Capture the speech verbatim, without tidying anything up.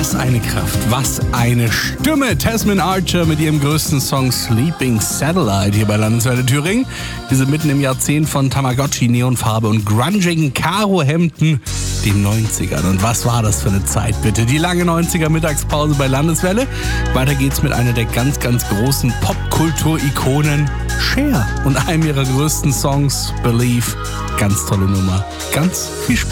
Was eine Kraft, was eine Stimme. Tasmin Archer mit ihrem größten Song Sleeping Satellite hier bei Landeswelle Thüringen. Wir sind mitten im Jahrzehnt von Tamagotchi, Neonfarbe und grungigen Karohemden, den neunzigern. Und was war das für eine Zeit, bitte? Die lange neunziger Mittagspause bei Landeswelle. Weiter geht's mit einer der ganz, ganz großen Popkultur-Ikonen, Cher, und einem ihrer größten Songs, Believe. Ganz tolle Nummer. Ganz viel Spaß.